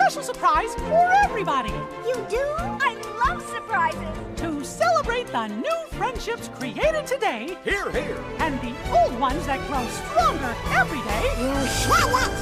special surprise for everybody. You do? I love surprises. To celebrate the new friendships created today Hear, hear. and the old ones that grow stronger every day, You shut up!